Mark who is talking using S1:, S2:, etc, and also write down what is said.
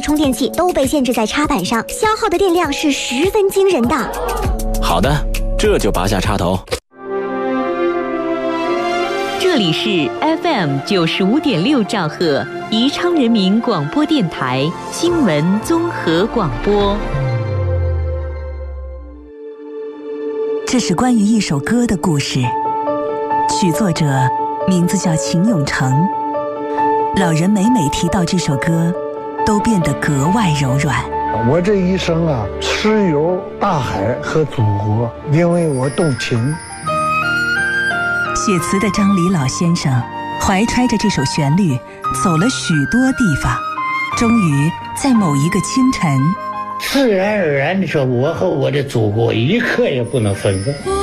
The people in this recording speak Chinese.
S1: 充电器都被限制在插板上，消耗的电量是十分惊人的。
S2: 好的，这就拔下插头。
S3: 这里是 FM95.6兆赫宜昌人民广播电台新闻综合广播。
S4: 这是关于一首歌的故事，曲作者名字叫秦永成。老人每提到这首歌，都变得格外柔软。
S5: 我这一生啊，诗游大海和祖国，因为我动情。
S4: 写词的张黎老先生怀揣着这首旋律，走了许多地方，终于在某一个清晨，
S6: 自然而然的说，我和我的祖国一刻也不能分开。